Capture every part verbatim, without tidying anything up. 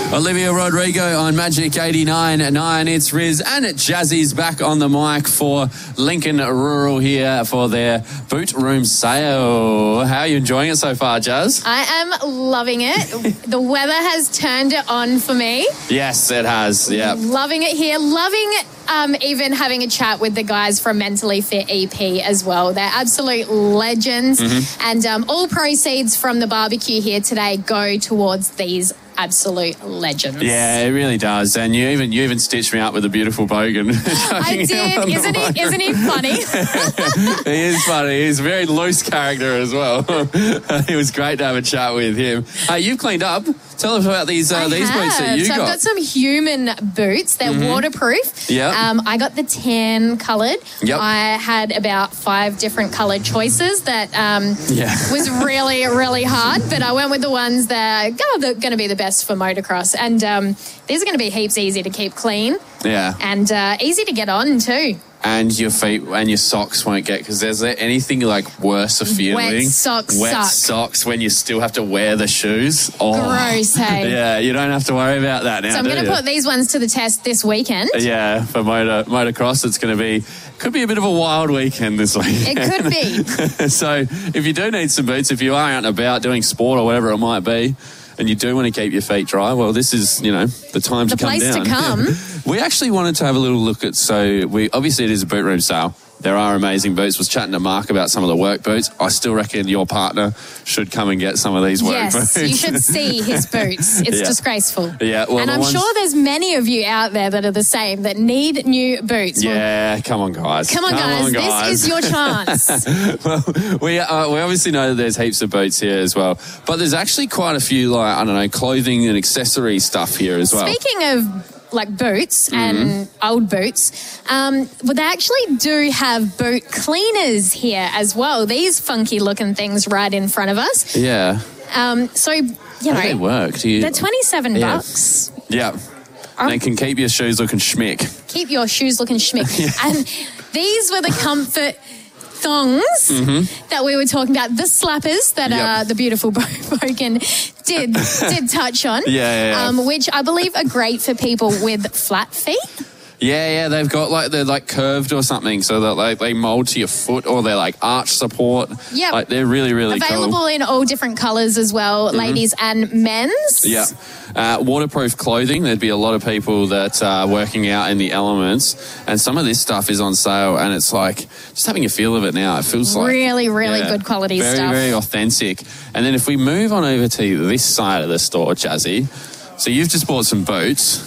Olivia Rodrigo on Magic eighty-nine point nine. It's Riz and Jazzy's back on the mic for Lincoln Rural here for their boot room sale. How are you enjoying it so far, Jazz? I am loving it. The weather has turned it on for me. Yes, it has. Yeah. Loving it here. Loving um, even having a chat with the guys from Mentally Fit E P as well. They're absolute legends. Mm-hmm. And um, all proceeds from the barbecue here today go towards these absolute legends. Yeah, it really does. And you even you even stitched me up with a beautiful bogan. I did. Isn't he, isn't he funny? He is funny. He's a very loose character as well. It was great to have a chat with him. Uh, you've cleaned up. Tell us about these uh, these have. boots that you so got. So I've got some human boots. They're mm-hmm. waterproof. Yeah. Um, I got the tan coloured. Yep. I had about five different coloured choices that um, yeah. was really, really hard. But I went with the ones that are going to be the best for motocross. And um, these are going to be heaps easy to keep clean. Yeah. And uh, easy to get on too. And your feet and your socks won't get, because there's anything like worse a feeling. Wet socks Wet suck. socks when you still have to wear the shoes. Oh. Gross, hey? Yeah, you don't have to worry about that now, So I'm going to put these ones to the test this weekend. Yeah, for motor motocross, it's going to be, could be a bit of a wild weekend this weekend. It could be. So if you do need some boots, if you are out and about doing sport or whatever it might be, and you do want to keep your feet dry, well, this is, you know, the time the to come down. The place to come. We actually wanted to have a little look at, so we obviously it is a boot room sale. There are amazing boots. Was chatting to Mark about some of the work boots. I still reckon your partner should come and get some of these work yes, boots. Yes, you should see his boots. It's yeah. disgraceful. Yeah, well, and I'm ones... sure there's many of you out there that are the same, that need new boots. Yeah, well, come on, guys. Come on, come guys. on, guys. This is your chance. Well, we uh, we obviously know that there's heaps of boots here as well, but there's actually quite a few, like, I don't know, clothing and accessory stuff here as well. Speaking of like boots and mm-hmm. old boots, um, well, they actually do have boot cleaners here as well. These funky looking things right in front of us. Yeah. Um, so, you How know, do they work? Do you... they're twenty-seven yeah. bucks. Yeah. Um, they can keep your shoes looking schmick. Keep your shoes looking schmick. Yeah. And these were the comfort thongs mm-hmm. that we were talking about, the slappers that yep. uh, the beautiful Bogan did did touch on, yeah, yeah, yeah. Um, which I believe are great for people with flat feet. Yeah, yeah, they've got like, they're like curved or something, so that like they mold to your foot, or they're like arch support. Yeah, like they're really, really available cool. in all different colours as well, mm-hmm. ladies and men's. Yeah, uh, waterproof clothing. There'd be a lot of people that are working out in the elements, and some of this stuff is on sale, and it's like just having a feel of it now. It feels like really, really yeah, good quality very, stuff. Very, very authentic. And then if we move on over to this side of the store, Jazzy, so you've just bought some boots.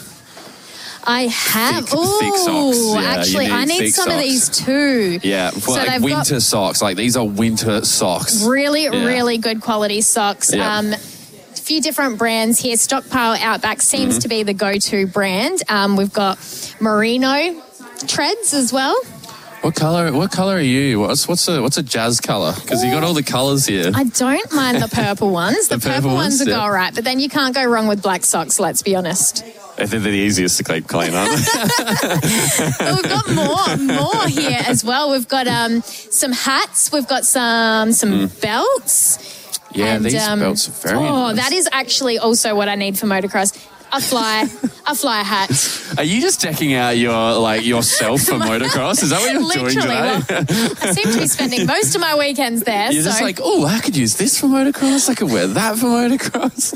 I have. Thick, Ooh, thick socks. Yeah, actually, need I need some socks. of these too. Yeah, so like winter socks. Like these are winter socks. Really, yeah. really good quality socks. Yeah. Um, a few different brands here. Stockpile Outback seems mm-hmm. to be the go-to brand. Um, we've got Merino treads as well. What color? What color are you? What's what's a what's a jazz color? Because you got all the colors here. I don't mind the purple ones. The, the purple, purple ones, ones are yeah. all right, but then you can't go wrong with black socks. Let's be honest. I think they're the easiest to keep clean, aren't they? But we've got more, more here as well. We've got um, some hats. We've got some some mm. belts. Yeah, and, these um, belts are very Oh, nice. that is actually also what I need for motocross. A fly, a fly hat. Are you just decking out your like yourself for motocross? Is that what you're Literally, doing today? well, I seem to be spending most of my weekends there. You're so. just like, oh, I could use this for motocross. I could wear that for motocross.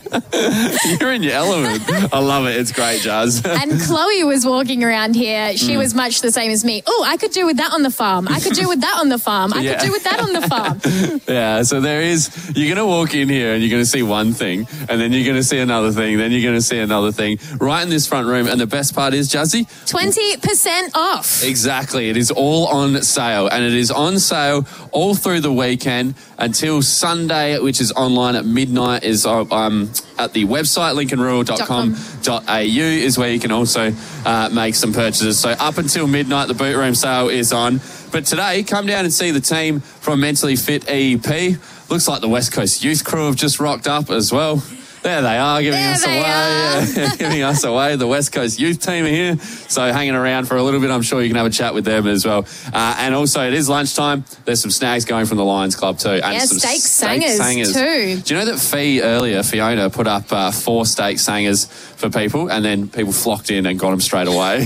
You're in your element. I love it. It's great, Jazz. And Chloe was walking around here. She mm. was much the same as me. Oh, I could do with that on the farm. I could do with that on the farm. I yeah. could do with that on the farm. Yeah, so there is, you're going to walk in here and you're going to see one thing, and then you're going to see another thing, then you're going to see another thing right in this front room. And the best part is, Jazzy, twenty percent off. Exactly. It is all on sale, and it is on sale all through the weekend until Sunday, which is online at midnight, is um, at the website lincoln rural dot com dot a u is where you can also uh, make some purchases. So up until midnight, the boot room sale is on. But today, come down and see the team from Mentally Fit E P. Looks like the West Coast Youth Crew have just rocked up as well. There they are, giving There us they away. are. Yeah, giving us away. The West Coast youth team are here, so hanging around for a little bit. I'm sure you can have a chat with them as well. Uh, and also, it is lunchtime. There's some snags going from the Lions Club too, and Yeah, some steak steak sangers, sangers too. Do you know that Fee earlier, Fiona, put up uh, four steak sangers for people, and then people flocked in and got them straight away.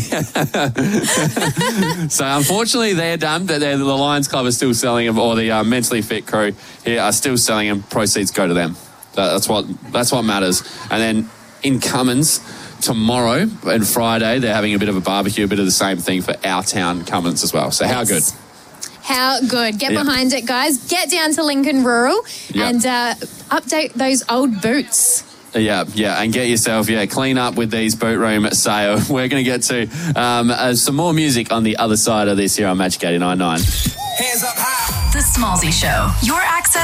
So unfortunately, they're done. But they're, the Lions Club are still selling them, or the uh, mentally fit crew here are still selling them. Proceeds go to them. That's what that's what matters. And then in Cummins tomorrow and Friday, they're having a bit of a barbecue, a bit of the same thing for our town, Cummins, as well. So how good? How good. Get Yep. behind it, guys. Get down to Lincoln Rural Yep. and uh, update those old boots. Yeah, yeah, and get yourself, yeah, clean up with these boot room sale. We're going to get to um, uh, some more music on the other side of this here on Magic eighty-nine point nine. Hands up high. The Smallzy Show. Your access